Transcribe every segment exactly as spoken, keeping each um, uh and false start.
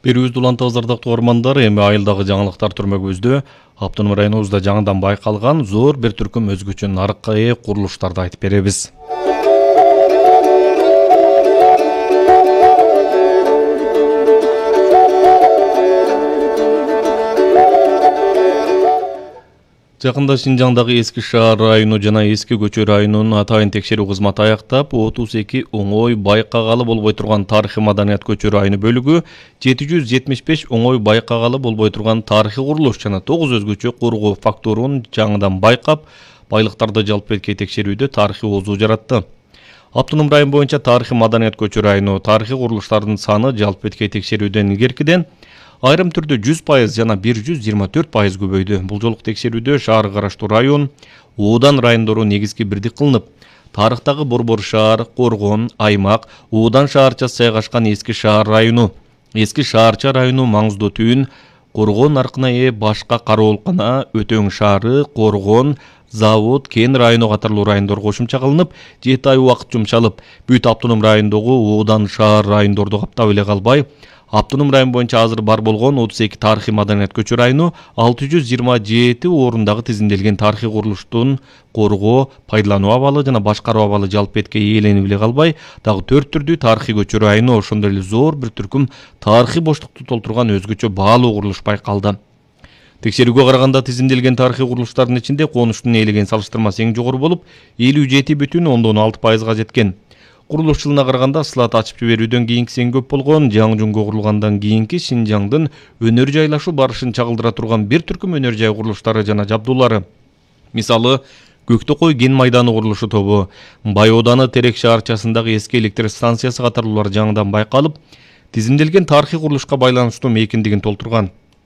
Берүүбүздү улантабыз ардактуу угармандар, эми айылдагы жаңылыктар түрмөгүбүздө Автоном районубузда жаңыдан байкалган зор бир түркүм өзгөчө нарыкка ээ курулуштарды айтып беребиз. Жакында Шинжаңдагы Эски шаар району жана Эски көчө районунун атайын текшерүү кызматы аяктап, отуз эки оңой байкагалы болбой турган тарыхый маданият көчө району бөлүгү, жети жүз жетимиш беш оңой байкагалы болбой турган тарыхый курулуш жана тогуз өзгөчө коргоо фактурун жаңыдан байкап, байлыктарды жалп эткей текшерүүдө тарыхый оозу жаратты. Автоном район боюнча тарыхый маданият көчө району тарыхый курулуштардын саны жалп эткей текшерүүдөн илгеркиден айрым түрдө жүз пайыз жана бир жүз жыйырма төрт пайыз көбөйдү. Бул жолку текшерүүдө шаар караштуу район, оодан райондору негизги бирдик кылынып, тарыхтагы Борбор шаар, Коргон, Аймак, оодан шаарчасы жайгашкан Эски шаар району, Эски шаарча району маңыздуу түйүн, Коргон наркына ээ башка кароолкана, Өтөң шаары, Коргон, Завод, Кен району катарлуу райондор кошумча кылынып, жети ай убакыт жумшалып, бүт автоном райондогу оодан шаар райондорду каптап эле калбай, Автоном район боюнча азыр бар болгон отуз эки тарыхый маданият көчө району алты жүз жыйырма жети орундагы тизимделген тарыхый курулуштун коргоо, пайдалануу абалы жана башкаруу абалы жалп эткей ээленип эле калбай, дагы төрт түрдүү тарыхый көчө району, ошондой эле зор бир түркүм тарыхый боштукту толтурган өзгөчө баалуу курулуш байкалды. Текшерүүгө караганда тизимделген тарыхый курулуштардын ичинде конуштун ээлеген салыштырмасы эң жогору болуп, элүү жети бүтүн ондон алты пайызга жеткен. Курулуш жылына караганда сылат ачып жиберүүдөн кийинкиси эң көп болгон, жаңы жөнгө курулгандан кийинки Шинжаңдын өнөр жайлашуу барышын чагылдыра турган бир түркүм өнөр жай курулуштары жана жабдуулары. Мисалы, Көктөкөй кен майданы курулушу тобу, Бай ооданы Терек шаарчасындагы эски электр станциясы катарлуулар жаңыдан байкалып, тизимделген тарыхый курулушка байланыштуу мейкиндигин толтурган.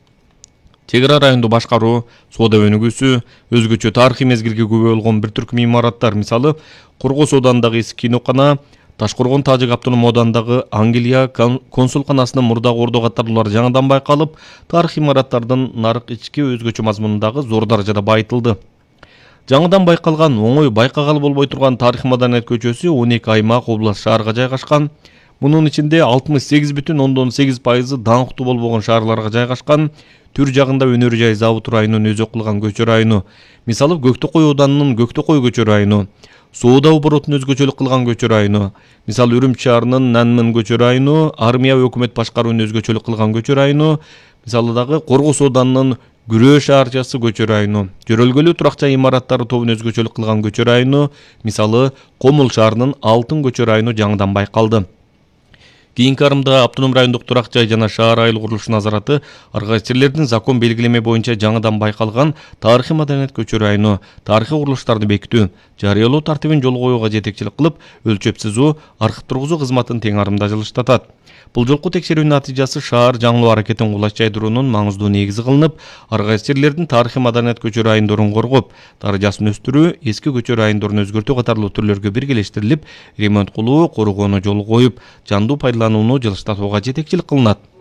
Чек ара районду башкаруу, соода өнүгүүсү, өзгөчө тарыхый мезгилге күбө болгон бир түркүм имараттар, мисалы, Коргос оодандагы эски кинокана, Ташкоргон Тажик автоном оодандагы Англия консулканасынын мурдагы ордо катарлуулар жаңыдан байкалып, тарыхый имараттардын нарык ички өзгөчө мазмунундагы зор даражада байытылды. Жаңыдан байкалган оңой байкагалы болбой турган тарыхый маданият көчөсү он эки аймак, область, шаарга жайгашкан. Мунун ичинде алтымыш сегиз бүтүн ондон сегиз пайызы даңктуу болбогон шаарларга жайгашкан. Түр жагында өнөр жай Завод районунун өзү кылган көчө району, мисалы Көктөкөй оодарынын Көктөкөй көчө району, соода оборотун өзгөчөлүк кылган көчө району, мисалы Үрүмчү шаарынын Нанмын көчө району, армия өкмөт башкаруун өзгөчөлүк кылган көчө району, мисалы дагы Коргос оодарынын Күрөө шаарчасы көчө району, Жөрөлгөлүү турак жай имараттары тобун өзгөчөлүк кылган көчө району, мисалы Комул шаарынын Алтын көчө району жаңыдан байкалды. Кийинки арымда автоном райондук турак жай жана шаар айыл курулуш назараты аргачерлердин закон белгилеме боюнча жаңыдан байкалган тарыхый маданият көчө району тарыхый курулуштарды бекитүү, жарыялоо тартибин жол коюуга жетекчилик кылып, өлчөп сызуу, архив тургузуу кызматын тең арымда жылыштатат. Бул жолку текшерүүнүн натыйжасы шаар жаңылоо аракетин кулач жайдыруунун маңыздуу негизи кылынып, аргачерлердин тарыхый маданият көчө райондорун коргоп, даражасын өстүрүү, эски көчө райондорун өзгөртүү катарлуу түрлөргө биргелештирилип, ремонт кылуу, коргоону жол коюп, жандуу пайдаланууну жылыштатууга жетекчилик кылынат.